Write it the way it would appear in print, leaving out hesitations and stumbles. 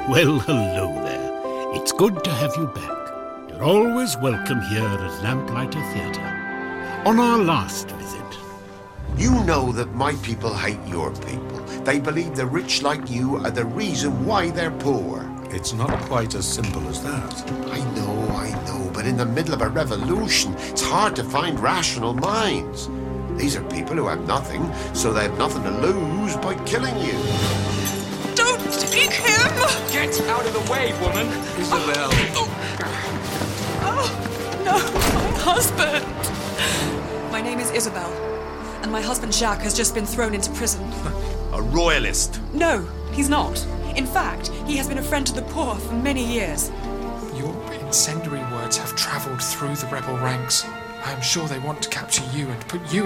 Well, hello there. It's good to have you back. You're always welcome here at Lamplighter Theatre. On our last visit... You know that my people hate your people. They believe the rich like you are the reason why they're poor. It's not quite as simple as that. I know, but in the middle of a revolution, it's hard to find rational minds. These are people who have nothing, so they have nothing to lose by killing you. Don't take him! Get out of the way, woman! Isabel! Oh, no, my husband! My name is Isabel, and my husband Jacques has just been thrown into prison. A royalist! No, he's not. In fact, he has been a friend to the poor for many years. Your incendiary words have travelled through the rebel ranks. I am sure they want to capture you and put you